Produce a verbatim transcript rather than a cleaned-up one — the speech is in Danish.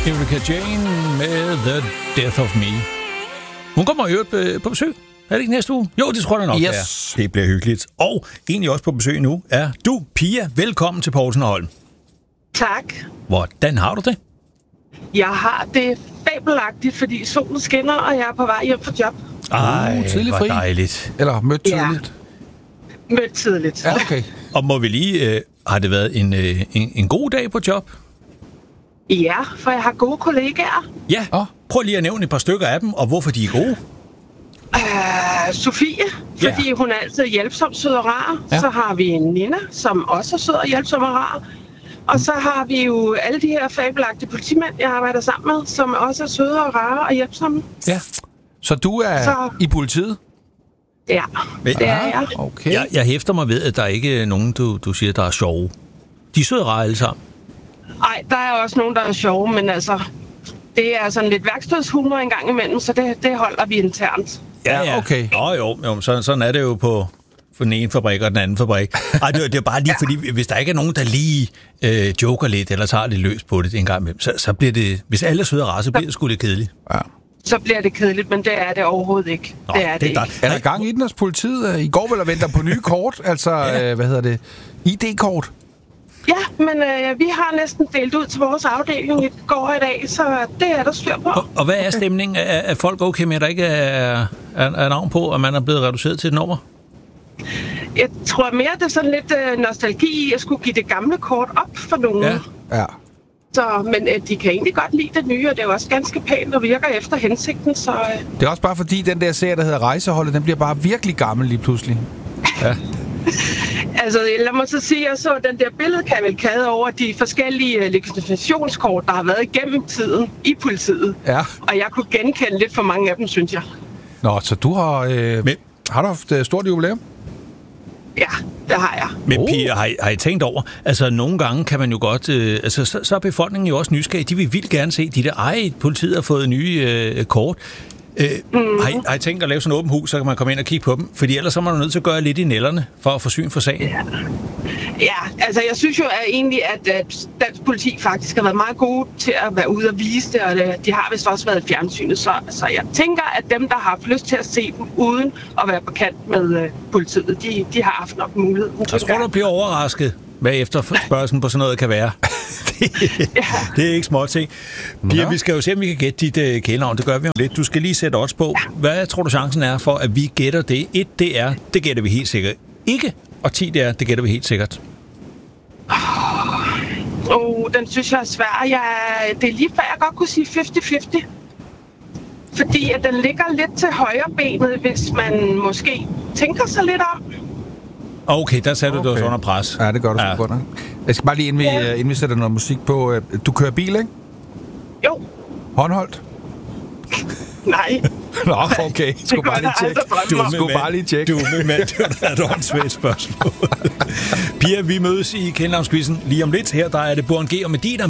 Erika Jane med The Death of Me. Hun kommer jo på besøg. Er det ikke næste uge? Jo, det tror jeg nok, yes. er. Det bliver hyggeligt. Og egentlig også på besøg nu er du, Pia. Velkommen til Poulsen og Holm. Tak. Hvordan har du det? Jeg har det fabelagtigt, fordi solen skinner, og jeg er på vej hjem fra job. Ej, uh, tidligt hvor fri. dejligt. Eller mødt tidligt? Ja, mødt tidligt. Ja, okay. Og må vi lige... Øh, har det været en, øh, en, en god dag på job? Ja, for jeg har gode kollegaer. Ja, oh. Prøv lige at nævne et par stykker af dem, og hvorfor de er gode. Uh, Sofie, fordi ja. Hun er altid hjælpsom, sød og rar. Ja. Så har vi Nina, som også er sød og hjælpsom og rar. Og så har vi jo alle de her fabelagtige politimænd, jeg arbejder sammen med, som også er søde og rare og hjælpsomme. Ja, så du er så... i politiet? Ja, det er jeg. Okay. Jeg, jeg hæfter mig ved, at der ikke er nogen, du, du siger, der er sjove. De er søde og rare alle sammen. Nej, der er også nogen, der er sjove, men altså, det er sådan lidt værkstedshumor en gang imellem, så det, det holder vi internt. Ja, ja. Okay. Nå, jo, jo sådan, sådan er det jo på den ene fabrik og den anden fabrik. Ej, det, det er bare lige, ja. Fordi hvis der ikke er nogen, der lige øh, joker lidt, eller tager lidt løs på det en gang imellem, så, så bliver det, hvis alle er søde og rare, så bliver det sgu lidt kedeligt. Ja. Så bliver det kedeligt, men det er det overhovedet ikke. Nå, det er det, det ikke. Er der gang i den hos politiet? I går vel og venter på nye kort, altså, ja. øh, hvad hedder det, I D-kort? Ja, men øh, vi har næsten delt ud til vores afdeling i går i dag, så det er der styr på. Og, og hvad er stemningen? Er, er folk okay med, at der ikke er, er, er navn på, og man er blevet reduceret til et nummer? Jeg tror mere, det er sådan lidt øh, nostalgi i at skulle give det gamle kort op for nogen. Ja, ja. Så, men øh, de kan egentlig godt lide det nye, og det er også ganske pænt og virker efter hensigten. Så, øh. Det er også bare fordi, den der serie, der hedder Rejseholdet, den bliver bare virkelig gammel lige pludselig. Ja. Altså, lad mig så sige, at jeg så den der billedkavalkade over de forskellige legitimationskort, der har været igennem tiden i politiet. Ja. Og jeg kunne genkende lidt for mange af dem, synes jeg. Nå, så du har... Øh, Men, har du haft øh, stort jubilæum? Ja, det har jeg. Men oh. Pia, har I, har I tænkt over, altså nogle gange kan man jo godt, øh, altså så, så er befolkningen jo også nysgerrig. De vil vildt gerne se de der, ej, politiet har fået nye øh, kort. Øh, mm-hmm. har, I, har I tænkt at lave sådan et åbent hus, så kan man komme ind og kigge på dem? Fordi ellers så er man nødt til at gøre lidt i nælderne for at få syn for sagen. Ja. Ja, altså jeg synes jo at egentlig, at, at dansk politi faktisk har været meget gode til at være ude og vise det, og det, de har vist også været i fjernsynet. Så, så jeg tænker, at dem, der har haft lyst til at se dem uden at være på kant med uh, politiet, de, de har haft nok mulighed. Jeg tror, du bliver overrasket, hvad efterspørgselen på sådan noget kan være. det, ja. det er ikke små ting. Pia, ja. Vi skal jo se, om vi kan gætte dit uh, kælenavn. Det gør vi om lidt. Du skal lige sætte odds på. Ja. Hvad tror du chancen er for, at vi gætter det? Et, det er, det gætter vi helt sikkert ikke. Og ti, det er, det gætter vi helt sikkert. Åh, oh, den synes jeg er svær. Jeg, det er lige før, jeg godt kunne sige halvtreds halvtreds. Fordi at den ligger lidt til højre benet, hvis man måske tænker sig lidt om. Okay, der sætter okay. du os under pres. Ja, det gør du ja. sgu godt. Jeg skal bare lige, inden vi, ja. inden vi sætter noget musik på. Du kører bil, ikke? Jo. Håndholdt? Nej. Nå, okay. Skulle bare lige tjekke. Du skulle bare lige tjekke. Du er med, det er et åndssvagt spørgsmål. Pia, vi mødes i Kendelavnsquizzen lige om lidt. Her der er det Born G og Medina.